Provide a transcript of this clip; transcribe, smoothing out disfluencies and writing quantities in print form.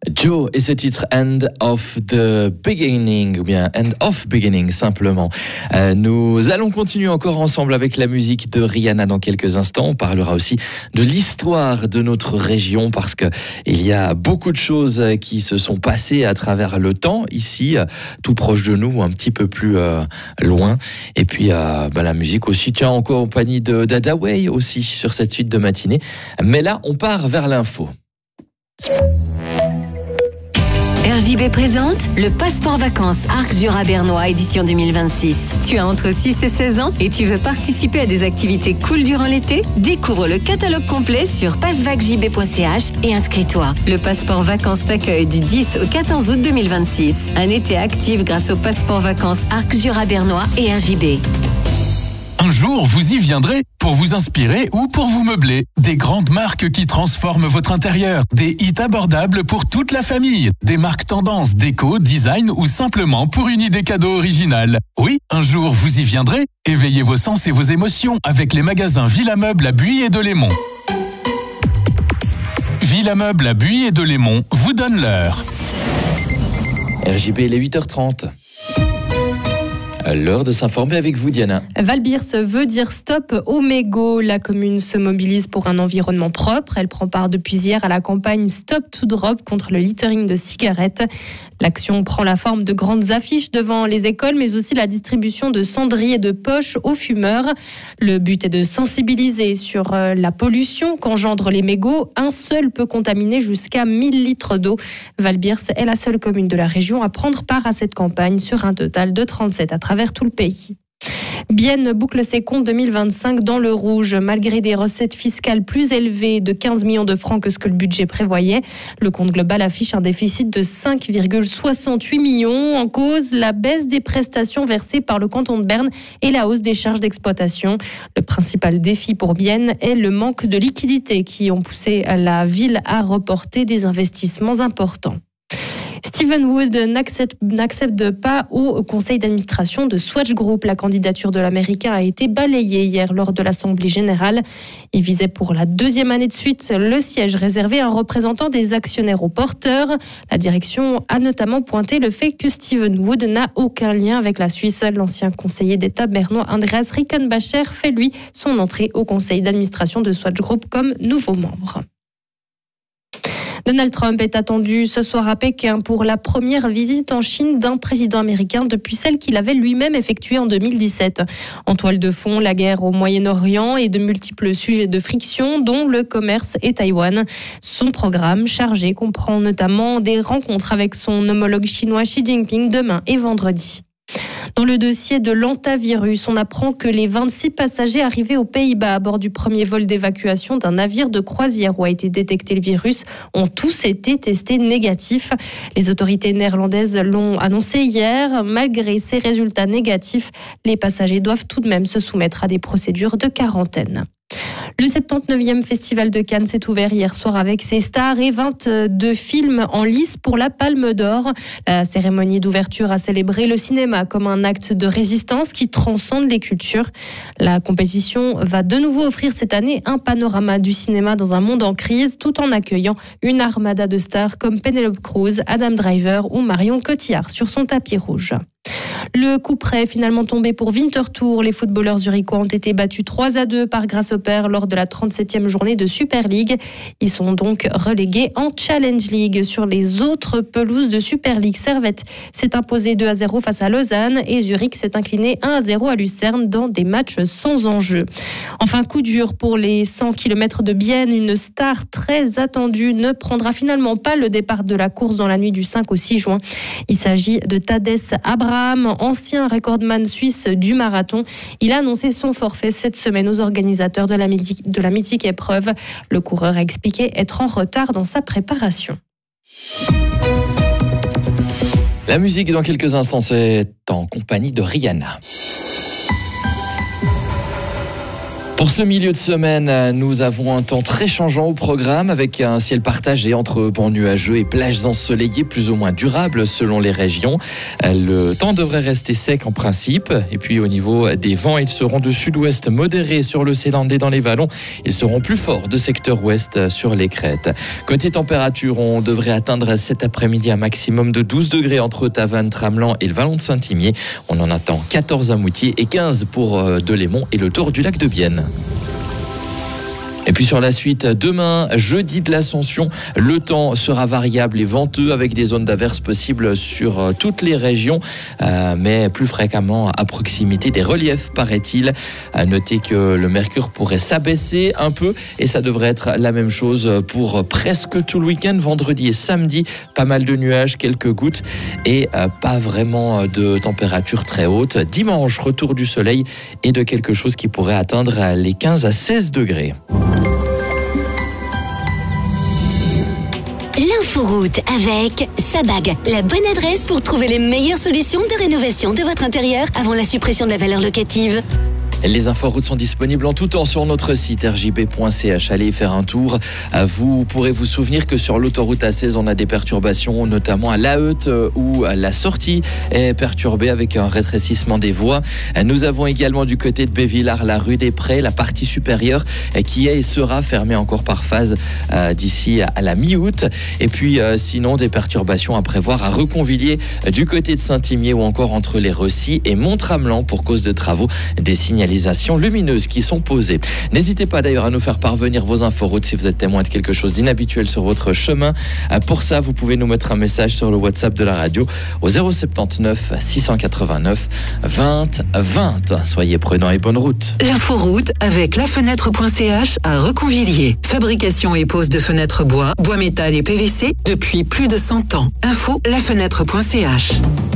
Joe et ce titre End of the Beginning, ou bien End of Beginning simplement. Nous allons continuer encore ensemble avec la musique de Rihanna dans quelques instants. On parlera aussi de l'histoire de notre région parce que il y a beaucoup de choses qui se sont passées à travers le temps ici, tout proche de nous, un petit peu plus loin. Et puis la musique aussi, tiens, en compagnie de d'Adaway aussi sur cette suite de matinée. Mais là, on part vers l'info. RJB présente le passeport vacances Arc Jura Bernois édition 2026. Tu as entre 6 et 16 ans et tu veux participer à des activités cool durant l'été? Découvre le catalogue complet sur passevacjb.ch et inscris-toi. Le passeport vacances t'accueille du 10 au 14 août 2026. Un été actif grâce au passeport vacances Arc Jura Bernois et RJB. Un jour, vous y viendrez pour vous inspirer ou pour vous meubler. Des grandes marques qui transforment votre intérieur. Des hits abordables pour toute la famille. Des marques tendance, déco, design ou simplement pour une idée cadeau originale. Oui, un jour, vous y viendrez. Éveillez vos sens et vos émotions avec les magasins Villa Meuble à Buis et Delémont. Villa Meuble à Buis et Delémont vous donne l'heure. RJB, il est 8h30. L'heure de s'informer avec vous, Diana. Valbirse veut dire stop aux mégots. La commune se mobilise pour un environnement propre. Elle prend part depuis hier à la campagne Stop to Drop contre le littering de cigarettes. L'action prend la forme de grandes affiches devant les écoles, mais aussi la distribution de cendriers de poche aux fumeurs. Le but est de sensibiliser sur la pollution qu'engendrent les mégots. Un seul peut contaminer jusqu'à 1000 litres d'eau. Valbirse est la seule commune de la région à prendre part à cette campagne sur un total de 37 à travers tout le pays. Bienne boucle ses comptes 2025 dans le rouge. Malgré des recettes fiscales plus élevées de 15 millions de francs que ce que le budget prévoyait, le compte global affiche un déficit de 5,68 millions. En cause, la baisse des prestations versées par le canton de Berne et la hausse des charges d'exploitation. Le principal défi pour Bienne est le manque de liquidités qui ont poussé la ville à reporter des investissements importants. Stephen Wood n'accepte pas au conseil d'administration de Swatch Group. La candidature de l'Américain a été balayée hier lors de l'Assemblée générale. Il visait pour la deuxième année de suite le siège réservé à un représentant des actionnaires aux porteurs. La direction a notamment pointé le fait que Stephen Wood n'a aucun lien avec la Suisse. L'ancien conseiller d'État bernois Andreas Rickenbacher fait lui son entrée au conseil d'administration de Swatch Group comme nouveau membre. Donald Trump est attendu ce soir à Pékin pour la première visite en Chine d'un président américain depuis celle qu'il avait lui-même effectuée en 2017. En toile de fond, la guerre au Moyen-Orient et de multiples sujets de friction, dont le commerce et Taïwan. Son programme chargé comprend notamment des rencontres avec son homologue chinois Xi Jinping demain et vendredi. Dans le dossier de l'antavirus, on apprend que les 26 passagers arrivés aux Pays-Bas à bord du premier vol d'évacuation d'un navire de croisière où a été détecté le virus ont tous été testés négatifs. Les autorités néerlandaises l'ont annoncé hier. Malgré ces résultats négatifs, les passagers doivent tout de même se soumettre à des procédures de quarantaine. Le 79e Festival de Cannes s'est ouvert hier soir avec ses stars et 22 films en lice pour la Palme d'Or. La cérémonie d'ouverture a célébré le cinéma comme un acte de résistance qui transcende les cultures. La compétition va de nouveau offrir cette année un panorama du cinéma dans un monde en crise tout en accueillant une armada de stars comme Penelope Cruz, Adam Driver ou Marion Cotillard sur son tapis rouge. Le coup près est finalement tombé pour Winterthur. Les footballeurs zurichois ont été battus 3-2 par Grasshopper lors de la 37e journée de Super League. Ils sont donc relégués en Challenge League. Sur les autres pelouses de Super League, Servette s'est imposé 2-0 face à Lausanne et Zurich s'est incliné 1-0 à Lucerne dans des matchs sans enjeu. Enfin, coup dur pour les 100 km de Bienne. Une star très attendue ne prendra finalement pas le départ de la course dans la nuit du 5 au 6 juin. Il s'agit de Tadej Abraham, ancien recordman suisse du marathon. Il a annoncé son forfait cette semaine aux organisateurs de la mythique épreuve. Le coureur a expliqué être en retard dans sa préparation. La musique dans quelques instants, c'est en compagnie de Rihanna. Pour ce milieu de semaine, nous avons un temps très changeant au programme avec un ciel partagé entre bancs nuageux et plages ensoleillées plus ou moins durables selon les régions. Le temps devrait rester sec en principe. Et puis au niveau des vents, ils seront de sud-ouest modérés sur le Célandais dans les vallons. Ils seront plus forts de secteur ouest sur les crêtes. Côté température, on devrait atteindre cet après-midi un maximum de 12 degrés entre Tavannes, Tramelan et le Vallon de Saint-Imier. On en attend 14 à Moutier et 15 pour Delémont et le Tour du lac de Bienne. Et puis sur la suite, demain, jeudi de l'Ascension, le temps sera variable et venteux avec des zones d'averses possibles sur toutes les régions, mais plus fréquemment à proximité des reliefs, paraît-il. À noter que le mercure pourrait s'abaisser un peu et ça devrait être la même chose pour presque tout le week-end. Vendredi et samedi, pas mal de nuages, quelques gouttes et pas vraiment de température très haute. Dimanche, retour du soleil et de quelque chose qui pourrait atteindre les 15 à 16 degrés. L'inforoute avec Sabag, la bonne adresse pour trouver les meilleures solutions de rénovation de votre intérieur avant la suppression de la valeur locative. Les inforoutes sont disponibles en tout temps sur notre site rjb.ch. Allez faire un tour. Vous pourrez vous souvenir que sur l'autoroute A16, on a des perturbations, notamment à La Heute où la sortie est perturbée avec un rétrécissement des voies. Nous avons également du côté de Bévillars la rue des Prés, la partie supérieure qui est et sera fermée encore par phase d'ici à la mi-août. Et puis sinon, des perturbations à prévoir à Reconvilliers du côté de Saint-Imier ou encore entre les Recy et Mont-Tramelan pour cause de travaux. Des signalisations lumineuses qui sont posées. N'hésitez pas d'ailleurs à nous faire parvenir vos inforoutes si vous êtes témoin de quelque chose d'inhabituel sur votre chemin. Pour ça, vous pouvez nous mettre un message sur le WhatsApp de la radio au 079 689 20 20. Soyez prudents et bonne route. L'inforoute avec lafenêtre.ch à Reconvilliers. Fabrication et pose de fenêtres bois, bois métal et PVC depuis plus de 100 ans. Info lafenêtre.ch.